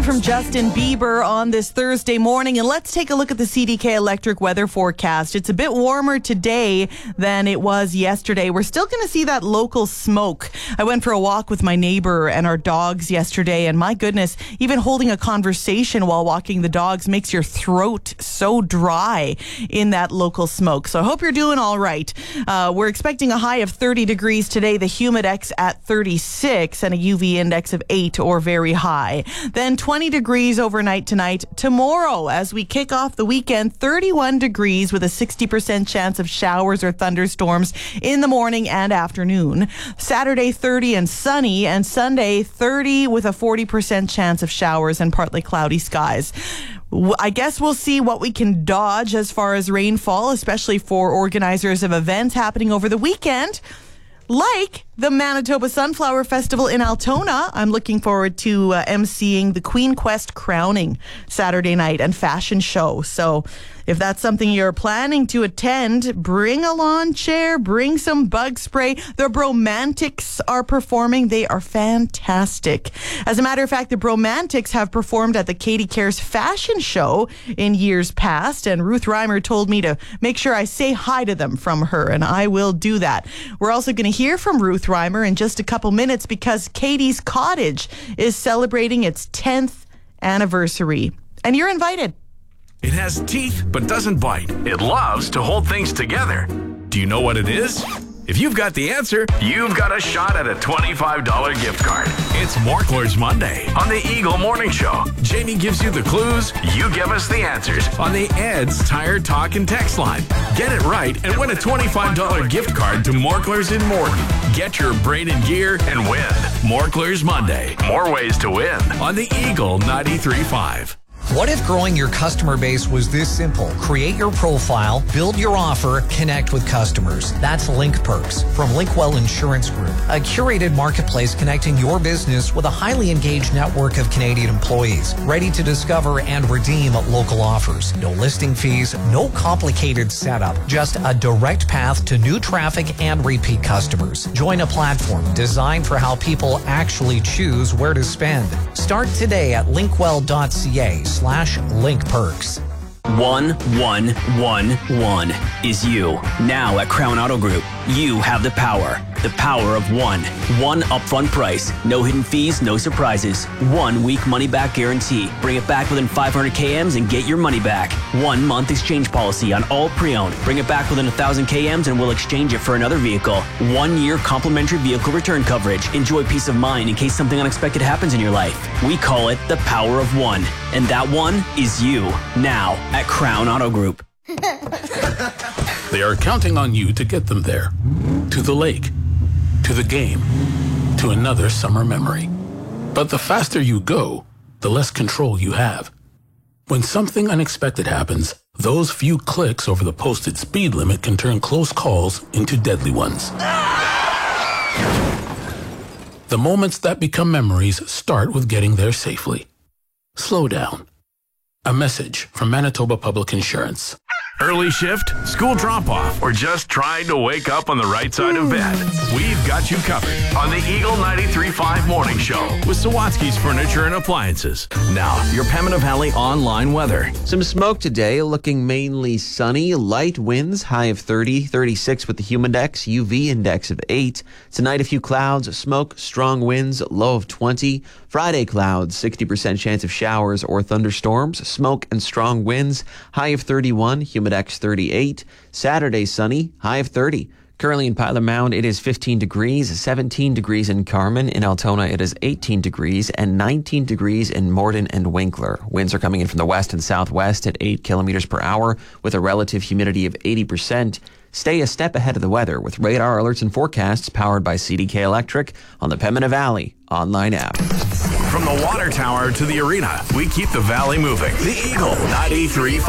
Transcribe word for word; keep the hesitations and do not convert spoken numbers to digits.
from Justin Bieber on this Thursday morning, and let's take a look at the C D K Electric weather forecast. It's a bit warmer today than it was yesterday. We're still going to see that local smoke. I went for a walk with my neighbor and our dogs yesterday, and my goodness, even holding a conversation while walking the dogs makes your throat so dry in that local smoke. So I hope you're doing all right. Uh, we're expecting a high of thirty degrees today, the humidex at thirty-six, and a U V index of eight or very high. Then twenty degrees overnight tonight. Tomorrow, as we kick off the weekend, thirty-one degrees with a sixty percent chance of showers or thunderstorms in the morning and afternoon. Saturday, thirty and sunny, and Sunday, thirty with a forty percent chance of showers and partly cloudy skies. I guess we'll see what we can dodge as far as rainfall, especially for organizers of events happening over the weekend, like the Manitoba Sunflower Festival in Altona. I'm looking forward to uh, emceeing the Queen Quest crowning Saturday night and fashion show. So if that's something you're planning to attend, bring a lawn chair, bring some bug spray. The Bromantics are performing. They are fantastic. As a matter of fact, the Bromantics have performed at the Katie Cares fashion show in years past, and Ruth Reimer told me to make sure I say hi to them from her, and I will do that. We're also going to hear from Ruth Reimer in just a couple minutes because Katie's Cottage is celebrating its tenth anniversary, and you're invited. It has teeth but doesn't bite. It loves to hold things together. Do you know what it is? If you've got the answer, you've got a shot at a twenty-five dollars gift card. It's Morklers Monday on the Eagle Morning Show. Jamie gives you the clues, you give us the answers on the Ed's Tire Talk and Text line. Get it right and win a twenty-five dollars gift card to Morklers in Morton. Get your brain in gear and win. Morklers Monday. More ways to win on the Eagle ninety-three point five. What if growing your customer base was this simple? Create your profile, build your offer, connect with customers. That's Link Perks from Linkwell Insurance Group, a curated marketplace connecting your business with a highly engaged network of Canadian employees, ready to discover and redeem local offers. No listing fees, no complicated setup, just a direct path to new traffic and repeat customers. Join a platform designed for how people actually choose where to spend. Start today at linkwell dot c a slash link perks. One, one, one, one is you. Now at Crown Auto Group, you have the power. The power of one. One upfront price. No hidden fees, no surprises. One week money back guarantee. Bring it back within five hundred kilometers and get your money back. One month exchange policy on all pre-owned. Bring it back within one thousand kilometers and we'll exchange it for another vehicle. One year complimentary vehicle return coverage. Enjoy peace of mind in case something unexpected happens in your life. We call it the power of one. And that one is you. Now at Crown Auto Group. They are counting on you to get them there. To the lake. To the game. To another summer memory. But the faster you go, the less control you have. When something unexpected happens, those few clicks over the posted speed limit can turn close calls into deadly ones. The moments that become memories start with getting there safely. Slow down. A message from Manitoba Public Insurance. Early shift, school drop-off, or just trying to wake up on the right side of bed? We've got you covered on the Eagle ninety-three point five Morning Show with Sawatsky's Furniture and Appliances. Now, your Pembina Valley online weather. Some smoke today, looking mainly sunny, light winds, high of thirty, thirty-six with the humidex, U V index of eight. Tonight, a few clouds, smoke, strong winds, low of twenty. Friday, clouds, sixty percent chance of showers or thunderstorms, smoke and strong winds, high of thirty-one, humidex thirty-eight. Saturday, sunny, high of thirty. Currently in Pilot Mound, it is fifteen degrees, seventeen degrees in Carman. In Altona, it is eighteen degrees and nineteen degrees in Morden and Winkler. Winds are coming in from the west and southwest at eight kilometers per hour with a relative humidity of eighty percent. Stay a step ahead of the weather with radar alerts and forecasts powered by C D K Electric on the Pembina Valley online app. From the water tower to the arena, we keep the valley moving. The Eagle ninety-three point five.